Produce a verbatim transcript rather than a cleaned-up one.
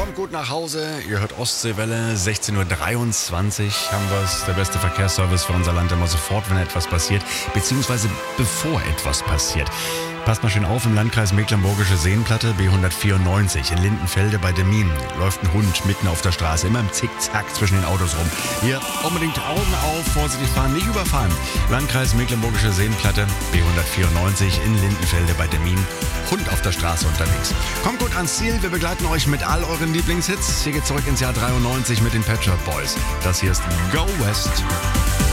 Kommt gut nach Hause, ihr hört Ostseewelle, sechzehn Uhr dreiundzwanzig haben wir es. Der beste Verkehrsservice für unser Land immer sofort, wenn etwas passiert, beziehungsweise bevor etwas passiert. Passt mal schön auf, im Landkreis Mecklenburgische Seenplatte, B hundertvierundneunzig, in Lindenfelde bei Demmin, läuft ein Hund mitten auf der Straße, immer im Zickzack zwischen den Autos rum. Hier unbedingt Augen auf, vorsichtig fahren, nicht überfahren. Landkreis Mecklenburgische Seenplatte, B hundertvierundneunzig, in Lindenfelde bei Demmin, Hund auf der Straße unterwegs. Kommt gut ans Ziel, wir begleiten euch mit all euren Lieblingshits. Hier geht's zurück ins Jahr dreiundneunzig mit den Pet Shop Boys. Das hier ist Go West.